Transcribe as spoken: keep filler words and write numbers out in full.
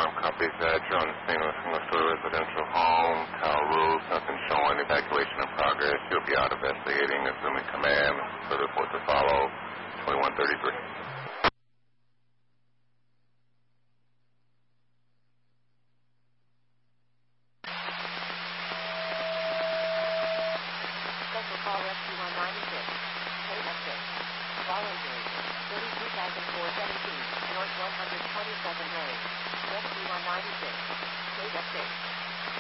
Alarm copies that. You're on the scene of a single-story residential home, tile roof, nothing showing, evacuation in progress. You'll be out investigating, assuming command. Further report to follow, twenty-one thirty-three. Special call rescue one ninety-six. K F six. Voluntary. thirty-two thousand four hundred seventeen. North one hundred twenty-seven Road. Rescue one ninety-six. K F six.